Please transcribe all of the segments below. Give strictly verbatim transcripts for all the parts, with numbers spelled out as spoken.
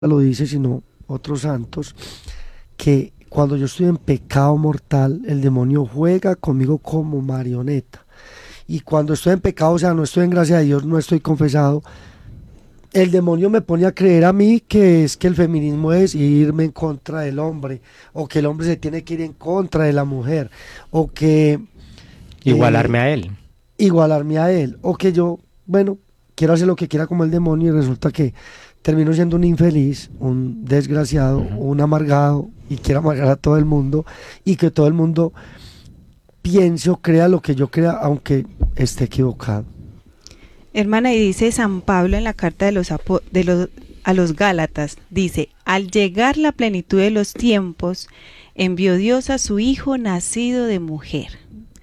lo dice, sino otros santos, que cuando yo estoy en pecado mortal, el demonio juega conmigo como marioneta. Y cuando estoy en pecado, o sea, no estoy en gracia de Dios, no estoy confesado, el demonio me pone a creer a mí que es que el feminismo es irme en contra del hombre, o que el hombre se tiene que ir en contra de la mujer, o que Igualarme eh, a él. igualarme a él, o que yo, bueno, quiero hacer lo que quiera como el demonio y resulta que termino siendo un infeliz, un desgraciado, Ujú. un amargado y quiero amargar a todo el mundo y que todo el mundo piense o crea lo que yo crea aunque esté equivocado. Hermana, y dice San Pablo en la carta de los, apo- de los a los Gálatas, dice, al llegar la plenitud de los tiempos, envió Dios a su Hijo nacido de mujer,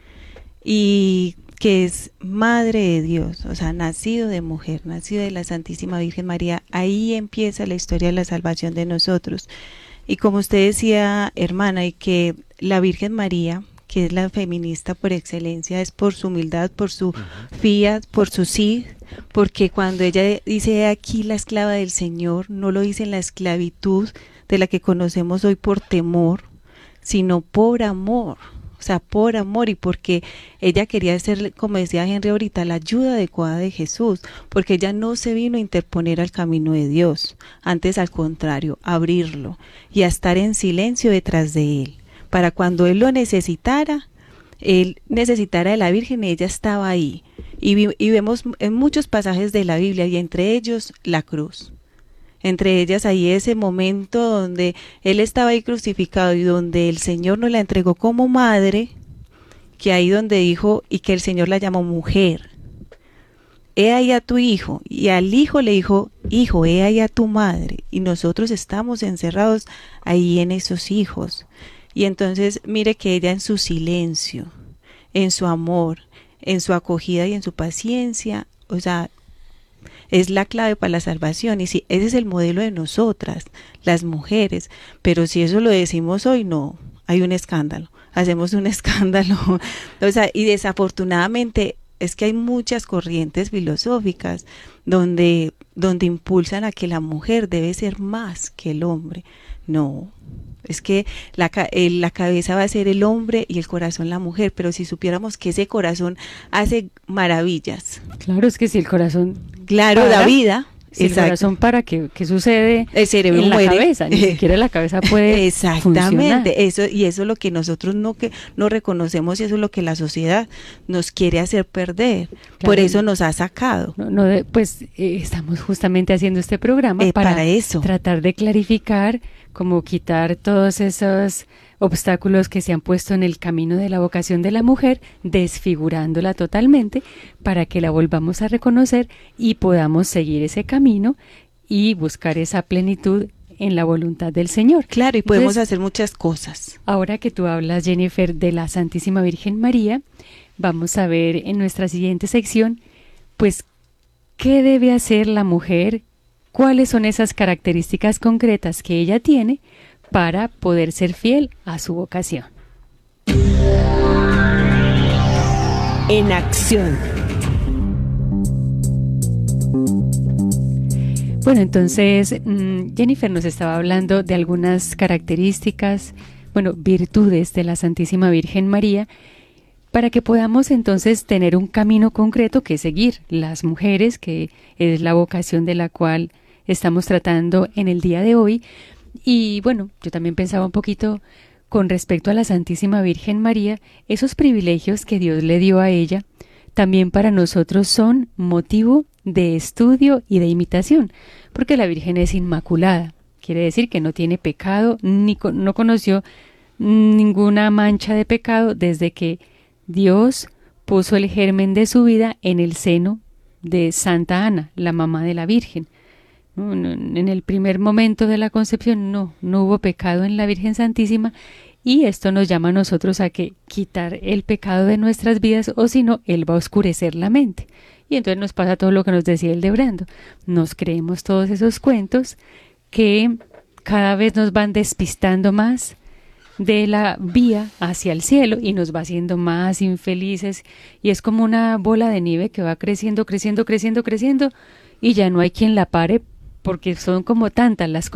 y que es madre de Dios, o sea, nacido de mujer, nacido de la Santísima Virgen María. Ahí empieza la historia de la salvación de nosotros. Y como usted decía, hermana, y que la Virgen María, que es la feminista por excelencia, es por su humildad, por su fiat, por su sí, porque cuando ella dice aquí la esclava del Señor, no lo dice en la esclavitud de la que conocemos hoy por temor, sino por amor, o sea, por amor, y porque ella quería ser, como decía Henry ahorita, la ayuda adecuada de Jesús, porque ella no se vino a interponer al camino de Dios, antes al contrario, abrirlo y a estar en silencio detrás de él, para cuando él lo necesitara, él necesitara de la Virgen, ella estaba ahí. Y, vi, y vemos en muchos pasajes de la Biblia, y entre ellos la cruz. Entre ellas ahí ese momento donde él estaba ahí crucificado y donde el Señor nos la entregó como madre, que ahí donde dijo, y que el Señor la llamó mujer. He ahí a tu hijo, y al hijo le dijo, hijo, he ahí a tu madre. Y nosotros estamos encerrados ahí en esos hijos. Y entonces mire que ella en su silencio, en su amor, en su acogida y en su paciencia, o sea, es la clave para la salvación. Y si ese es el modelo de nosotras, las mujeres, pero si eso lo decimos hoy, no, hay un escándalo, hacemos un escándalo. O sea, y desafortunadamente es que hay muchas corrientes filosóficas donde, donde impulsan a que la mujer debe ser más que el hombre. No, es que la, el, la cabeza va a ser el hombre y el corazón la mujer, pero si supiéramos que ese corazón hace maravillas. Claro, es que si el corazón Claro, para, da vida. Si el corazón para, ¿qué, qué sucede? El cerebro en muere. La cabeza, ni siquiera la cabeza puede Exactamente, funcionar. eso, y eso es lo que nosotros no, que, no reconocemos, y eso es lo que la sociedad nos quiere hacer perder. Claro. Por eso nos ha sacado. No, no, pues eh, estamos justamente haciendo este programa eh, para, para eso. tratar de clarificar, como quitar todos esos obstáculos que se han puesto en el camino de la vocación de la mujer, desfigurándola totalmente, para que la volvamos a reconocer y podamos seguir ese camino y buscar esa plenitud en la voluntad del Señor. Claro, y podemos Entonces, hacer muchas cosas. Ahora que tú hablas, Jennifer, de la Santísima Virgen María, vamos a ver en nuestra siguiente sección, pues, ¿qué debe hacer la mujer? ¿Cuáles son esas características concretas que ella tiene para poder ser fiel a su vocación? En acción. Bueno, entonces mmm, Jennifer nos estaba hablando de algunas características, bueno, virtudes de la Santísima Virgen María, para que podamos entonces tener un camino concreto que seguir las mujeres, que es la vocación de la cual estamos tratando en el día de hoy. Y bueno, yo también pensaba un poquito con respecto a la Santísima Virgen María, esos privilegios que Dios le dio a ella, también para nosotros son motivo de estudio y de imitación, porque la Virgen es inmaculada, quiere decir que no tiene pecado, ni no conoció ninguna mancha de pecado desde que Dios puso el germen de su vida en el seno de Santa Ana, la mamá de la Virgen. En el primer momento de la concepción no, no hubo pecado en la Virgen Santísima, y esto nos llama a nosotros a que quitar el pecado de nuestras vidas, o si no, él va a oscurecer la mente. Y entonces nos pasa todo lo que nos decía el de Brando. Nos creemos todos esos cuentos que cada vez nos van despistando más de la vía hacia el cielo y nos va haciendo más infelices, y es como una bola de nieve que va creciendo, creciendo, creciendo, creciendo, y ya no hay quien la pare, porque son como tantas las